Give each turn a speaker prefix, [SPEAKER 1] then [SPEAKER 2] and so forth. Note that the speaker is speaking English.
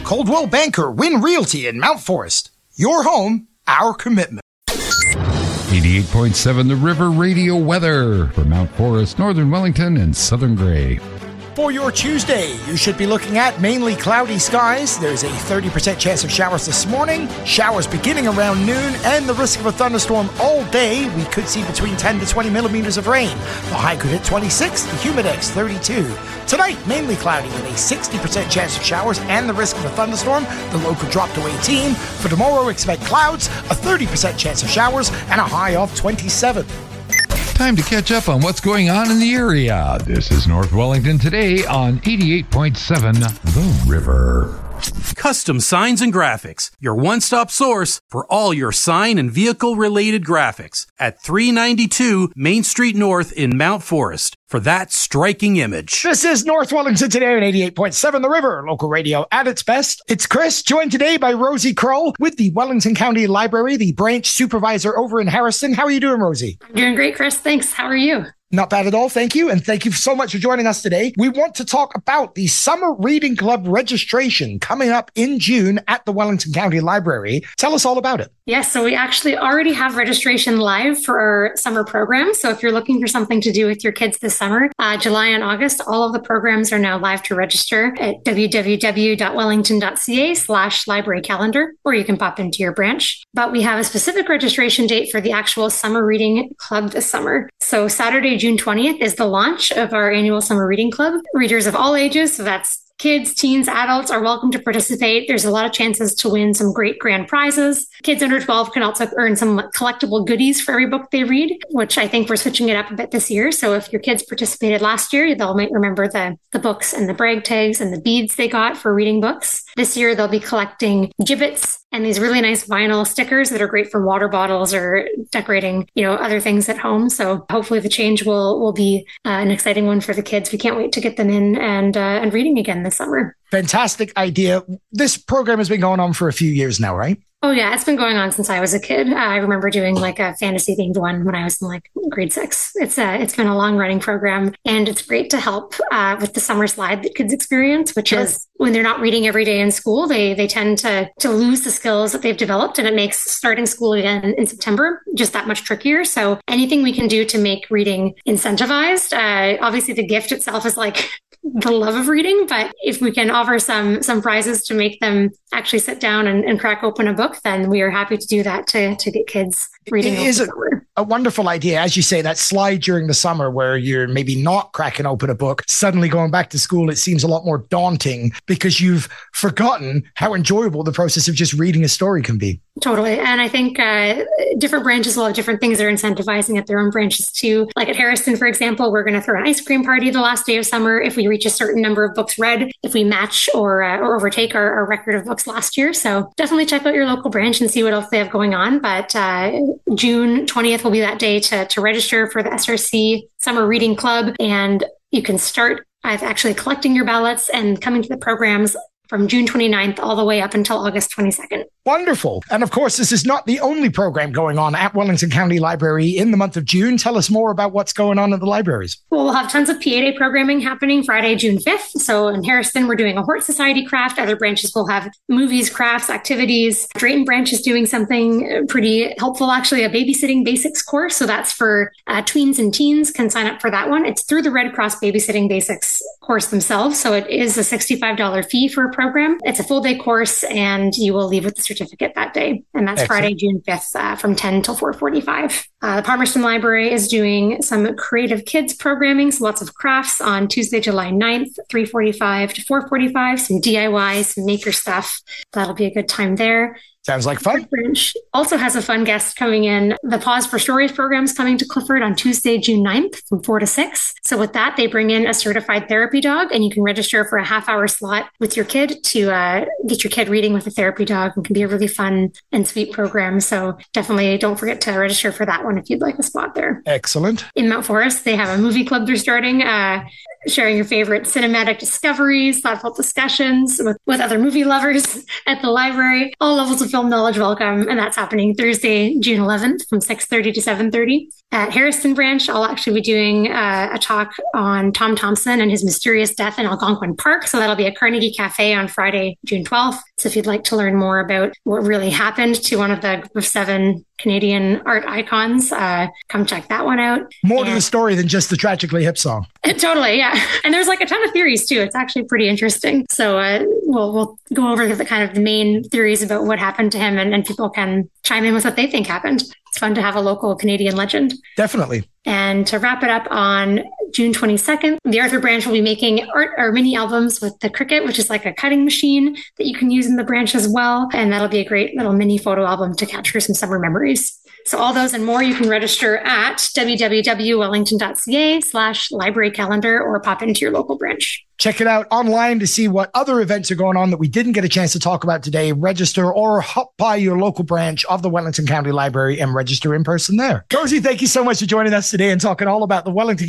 [SPEAKER 1] Coldwell Banker Win Realty in Mount Forest. Your home, our commitment.
[SPEAKER 2] 88.7 The River Radio weather for Mount Forest, Northern Wellington, and Southern Gray.
[SPEAKER 1] For your Tuesday, you should be looking at mainly cloudy skies. There's a 30% chance of showers this morning. Showers beginning around noon and the risk of a thunderstorm all day. We could see between 10 to 20 millimeters of rain. The high could hit 26, the humidex 32. Tonight, mainly cloudy with a 60% chance of showers and the risk of a thunderstorm. The low could drop to 18. For tomorrow, expect clouds, a 30% chance of showers, and a high of 27.
[SPEAKER 2] Time to catch up on what's going on in the area. This is North Wellington Today on 88.7 The River.
[SPEAKER 3] Custom Signs and Graphics, your one-stop source for all your sign and vehicle-related graphics at 392 Main Street North in Mount Forest for that striking image.
[SPEAKER 1] This is North Wellington Today on 88.7 The River, local radio at its best. It's Chris, joined today by Rosie Kroll with the Wellington County Library, the branch supervisor over in Harrison. How are you doing, Rosie?
[SPEAKER 4] I'm doing great, Chris. Thanks. How are you?
[SPEAKER 1] Not bad at all, thank you. And thank you so much for joining us today. We want to talk about the Summer Reading Club registration coming up in June at the Wellington County Library. Tell us all about it.
[SPEAKER 4] Yes, so we actually already have registration live for our summer program. So if you're looking for something to do with your kids this summer, July and August, all of the programs are now live to register at www.wellington.ca/library calendar, or you can pop into your branch. But we have a specific registration date for the actual Summer Reading Club this summer. So Saturday, June 20th is the launch of our annual Summer Reading Club. Readers of all ages, so that's kids, teens, adults, are welcome to participate. There's a lot of chances to win some great grand prizes. Kids under 12 can also earn some collectible goodies for every book they read, which I think we're switching it up a bit this year. So if your kids participated last year, they'll might remember the books and the brag tags and the beads they got for reading books. This year, they'll be collecting gibbets and these really nice vinyl stickers that are great for water bottles or decorating, other things at home. So hopefully the change will be an exciting one for the kids. We can't wait to get them in and reading again this summer.
[SPEAKER 1] Fantastic idea. This program has been going on for a few years now, right?
[SPEAKER 4] Oh, yeah. It's been going on since I was a kid. I remember doing like a fantasy themed one when I was in grade 6. It's been a long running program, and it's great to help with the summer slide that kids experience, which is when they're not reading every day in school, they tend to lose the skills that they've developed, and it makes starting school again in September just that much trickier. So anything we can do to make reading incentivized, obviously the gift itself is the love of reading, but if we can offer some prizes to make them actually sit down and crack open a book, then we are happy to do that to get kids reading. It is
[SPEAKER 1] a wonderful idea. As you say, that slide during the summer where you're maybe not cracking open a book, suddenly going back to school, it seems a lot more daunting because you've forgotten how enjoyable the process of just reading a story can be.
[SPEAKER 4] Totally. And I think different branches will have different things they're incentivizing at their own branches too. Like at Harrison, for example, we're going to throw an ice cream party the last day of summer if we reach a certain number of books read, if we match or overtake our record of books last year. So definitely check out your local branch and see what else they have going on. But June 20th will be that day to register for the SRC Summer Reading Club. And you can start actually collecting your ballots and coming to the programs from June 29th all the way up until August 22nd.
[SPEAKER 1] Wonderful. And of course, this is not the only program going on at Wellington County Library in the month of June. Tell us more about what's going on at the libraries.
[SPEAKER 4] Well, we'll have tons of PA Day programming happening Friday, June 5th. So in Harrison, we're doing a Hort Society craft. Other branches will have movies, crafts, activities. Drayton branch is doing something pretty helpful, actually, a babysitting basics course. So that's for tweens and teens can sign up for that one. It's through the Red Cross Babysitting Basics course themselves. So it is a $65 fee for a program. It's a full day course, and you will leave with the certificate that day. And that's Excellent. Friday, June 5th from 10 till 4:45. The Palmerston Library is doing some creative kids programming, so lots of crafts on Tuesday, July 9th, 3:45 to 4:45, some DIY, some maker stuff. That'll be a good time there.
[SPEAKER 1] Sounds like fun.
[SPEAKER 4] Branch also has a fun guest coming in. The Pause for Stories program is coming to Clifford on Tuesday, June 9th from 4 to 6. So with that, they bring in a certified therapy dog, and you can register for a half-hour slot with your kid to get your kid reading with a therapy dog. It can be a really fun and sweet program. So definitely don't forget to register for that one if you'd like a spot there.
[SPEAKER 1] Excellent.
[SPEAKER 4] In Mount Forest, they have a movie club they're starting. sharing your favorite cinematic discoveries, thoughtful discussions with other movie lovers at the library. All levels of film knowledge welcome, and that's happening Thursday, June 11th from 6:30 to 7:30. At Harrison Branch, I'll actually be doing a talk on Tom Thompson and his mysterious death in Algonquin Park. So that'll be at Carnegie Cafe on Friday, June 12th. So if you'd like to learn more about what really happened to one of the group of 7 Canadian art icons, come check that one out.
[SPEAKER 1] More to the story than just the Tragically Hip song.
[SPEAKER 4] Totally, yeah. And there's like a ton of theories too. It's actually pretty interesting. So we'll go over the kind of the main theories about what happened to him, and people can chime in with what they think happened. It's fun to have a local Canadian legend.
[SPEAKER 1] Definitely.
[SPEAKER 4] And to wrap it up, on June 22nd, the Arthur Branch will be making art or mini albums with the Cricut, which is like a cutting machine that you can use in the branch as well. And that'll be a great little mini photo album to capture some summer memories. So all those and more you can register at www.wellington.ca/library calendar or pop into your local branch.
[SPEAKER 1] Check it out online to see what other events are going on that we didn't get a chance to talk about today. Register or hop by your local branch of the Wellington County Library and register in person there. Rosie, thank you so much for joining us today and talking all about the Wellington